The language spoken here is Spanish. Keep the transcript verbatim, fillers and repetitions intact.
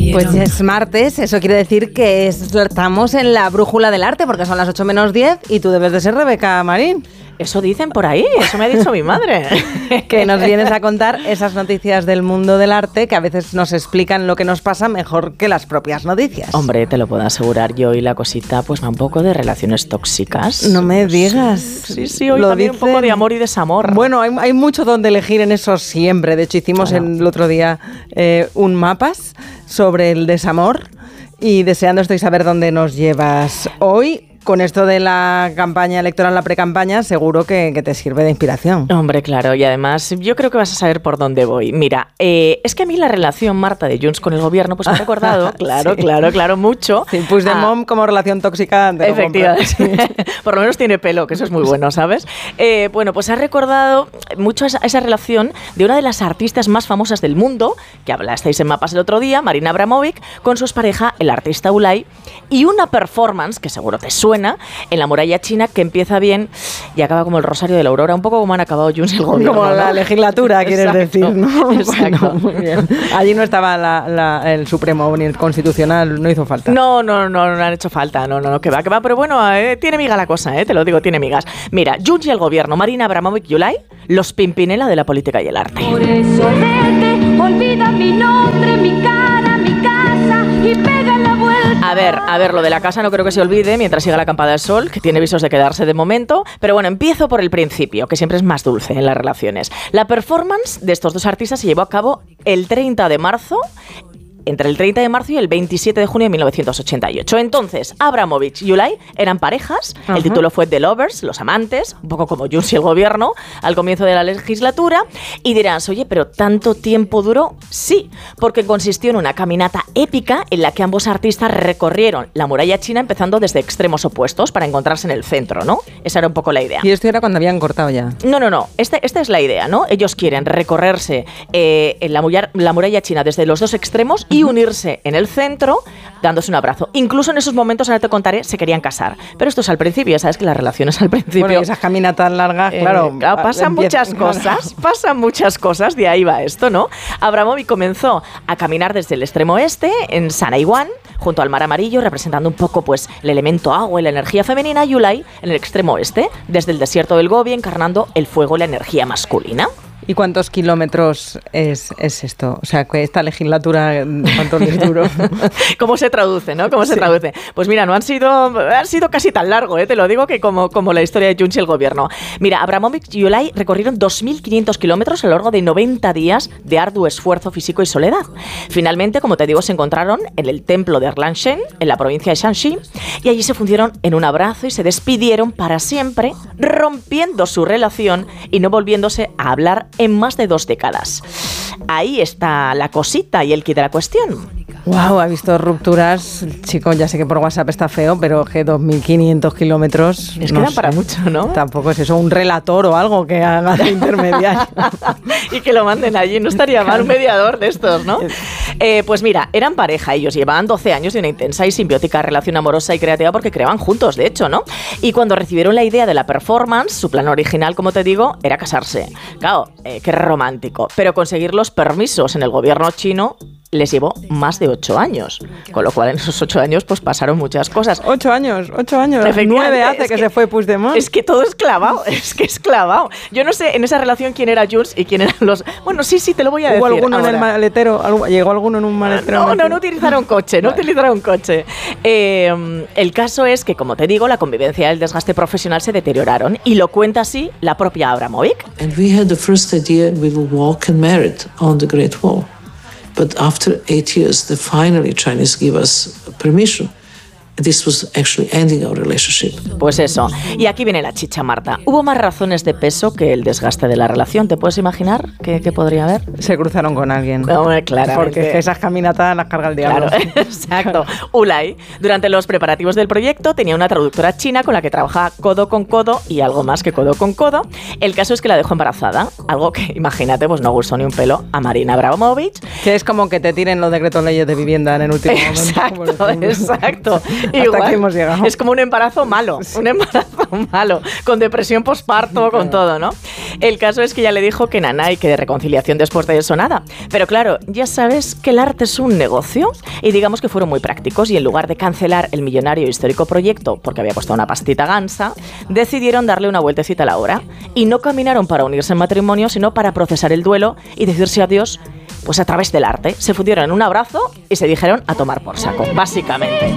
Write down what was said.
Pues es martes, eso quiere decir que estamos en la brújula del arte, porque son las ocho menos diez y tú debes de ser Rebeca Marín. Eso dicen por ahí, eso me ha dicho mi madre. Que nos vienes a contar esas noticias del mundo del arte que a veces nos explican lo que nos pasa mejor que las propias noticias. Hombre, te lo puedo asegurar yo, y la cosita pues va un poco de relaciones tóxicas. No me digas. Sí, sí, hoy también dicen... un poco de amor y desamor. Bueno, hay, hay mucho donde elegir en eso siempre. De hecho, hicimos claro. el otro día eh, un mapas sobre el desamor y deseando estoy saber dónde nos llevas hoy. Con esto de la campaña electoral, la precampaña, seguro que, que te sirve de inspiración. Hombre, claro, y además yo creo que vas a saber por dónde voy. Mira, eh, es que a mí la relación, Marta, de Junts con el gobierno, pues me ha recordado, claro, sí. claro, claro, mucho. Sí, Puigdemont ah, como relación tóxica. Efectivamente. Por lo menos tiene pelo, que eso es muy bueno, ¿sabes? Eh, bueno, pues ha recordado mucho esa, esa relación de una de las artistas más famosas del mundo, que hablasteis en Mapas el otro día, Marina Abramovic, con su pareja, el artista Ulay, y una performance, que seguro te suena, en la muralla china, que empieza bien y acaba como el Rosario de la Aurora, un poco como han acabado Junts y el gobierno. Como ¿no? la legislatura, quieres exacto, decir, ¿no? Exacto. Bueno, muy bien. Allí no estaba la, la, el Supremo ni el Constitucional, no hizo falta. No, no, no, no han hecho falta, no, no, no, que va, que va, pero bueno, eh, tiene miga la cosa, eh, te lo digo, tiene migas. Mira, Junts y el gobierno, Marina Abramovic y Ulay, los Pimpinela de la política y el arte. Por eso vete, olvida mi nombre, mi cara, mi casa y pega la vuelta. A ver, a ver, lo de la casa no creo que se olvide mientras siga la acampada del sol, que tiene visos de quedarse de momento, pero bueno, empiezo por el principio, que siempre es más dulce en las relaciones. La performance de estos dos artistas se llevó a cabo el treinta de marzo, entre el treinta de marzo y el veintisiete de junio de mil novecientos ochenta y ocho. Entonces, Abramovic y Ulay eran parejas. Uh-huh. El título fue The Lovers, los amantes, un poco como Junts y el gobierno, al comienzo de la legislatura. Y dirás, oye, ¿pero tanto tiempo duró? Sí, porque consistió en una caminata épica en la que ambos artistas recorrieron la muralla china empezando desde extremos opuestos para encontrarse en el centro, ¿no? Esa era un poco la idea. ¿Y esto era cuando habían cortado ya? No, no, no. Este, esta es la idea, ¿no? Ellos quieren recorrerse eh, en la, muralla, la muralla china desde los dos extremos y y unirse en el centro dándose un abrazo. Incluso en esos momentos, ahora te contaré, se querían casar. Pero esto es al principio, ya sabes que las relaciones al principio... Bueno, y esas caminatas largas, eh, claro... claro pasan muchas cosas, pasan muchas cosas, de ahí va esto, ¿no? Abramovic comenzó a caminar desde el extremo este, en Sanaiwan, junto al mar amarillo, representando un poco pues el elemento agua y la energía femenina, y Ulay en el extremo oeste, desde el desierto del Gobi, encarnando el fuego y la energía masculina. ¿Y cuántos kilómetros es, es esto? O sea, que esta legislatura, ¿cuánto les duró? ¿Cómo se traduce, no? ¿Cómo se sí. traduce? Pues mira, no han sido, han sido casi tan largo, ¿eh? Te lo digo, que como, como la historia de Junts y el gobierno. Mira, Abramovic y Ulay recorrieron dos mil quinientos kilómetros a lo largo de noventa días de arduo esfuerzo físico y soledad. Finalmente, como te digo, se encontraron en el templo de Erlangen, en la provincia de Shanxi, y allí se fundieron en un abrazo y se despidieron para siempre, rompiendo su relación y no volviéndose a hablar en más de dos décadas. Ahí está la cosita y el quid de la cuestión. Wow, ha visto rupturas, chicos, ya sé que por WhatsApp está feo, pero que dos mil quinientos kilómetros... Es que dan para mucho, ¿no? Tampoco es eso, un relator o algo que haga de intermediario. Y que lo manden allí, no estaría mal un mediador de estos, ¿no? Eh, pues mira, eran pareja, ellos llevaban doce años de una intensa y simbiótica relación amorosa y creativa porque creaban juntos, de hecho, ¿no? Y cuando recibieron la idea de la performance, su plan original, como te digo, era casarse. Claro, eh, qué romántico, pero conseguir los permisos en el gobierno chino les llevó más de ocho años, con lo cual en esos ocho años pues pasaron muchas cosas. Ocho años, ocho años, nueve hace que, que se fue Puigdemont. Es que todo es clavado, es que es clavado. Yo no sé en esa relación quién era Junts y quién eran los... Bueno, sí, sí, te lo voy a decir. ¿Hubo alguno ahora en el maletero? ¿Llegó alguno en un maletero? No, no, no utilizaron coche, no vale. utilizaron coche. Eh, el caso es que, como te digo, la convivencia y el desgaste profesional se deterioraron, y lo cuenta así la propia Abramovic. And we had the first idea we will walk and merit on the Great Wall. But after eight years, the finally Chinese give us permission. This was actually ending our relationship. Pues eso. Y aquí viene la chicha, Marta. Hubo más razones de peso que el desgaste de la relación. ¿Te puedes imaginar qué, qué podría haber? Se cruzaron con alguien. No, claramente. Porque esas caminatas las carga el diablo. Claro, exacto. Ulay, durante los preparativos del proyecto, tenía una traductora china con la que trabajaba codo con codo y algo más que codo con codo. El caso es que la dejó embarazada. Algo que, imagínate, pues no gustó ni un pelo a Marina Abramovic. Que es como que te tiren los decretos leyes de vivienda en el último exacto, momento. Exacto, exacto. Hasta aquí hemos llegado. Es como un embarazo malo, sí. un embarazo malo, con depresión posparto, con todo, ¿no? El caso es que ya le dijo que nada y que de reconciliación después de eso nada. Pero claro, ya sabes que el arte es un negocio y digamos que fueron muy prácticos y en lugar de cancelar el millonario e histórico proyecto, porque había costado una pastita gansa, decidieron darle una vueltecita a la obra y no caminaron para unirse en matrimonio, sino para procesar el duelo y decirse adiós pues a través del arte. Se fundieron en un abrazo y se dijeron a tomar por saco, básicamente.